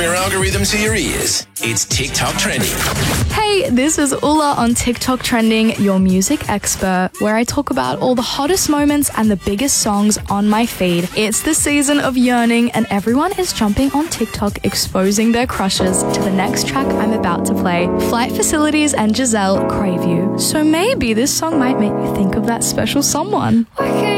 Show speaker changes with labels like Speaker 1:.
Speaker 1: your algorithm to your ears. It's TikTok Trending.
Speaker 2: Hey, this is Ula on TikTok Trending, your music expert, where I talk about all the hottest moments and the biggest songs on my feed. It's the season of yearning, and everyone is jumping on TikTok, exposing their crushes to the next track I'm about to play. Flight Facilities and Giselle, Crave You. So maybe this song might make you think of that special someone.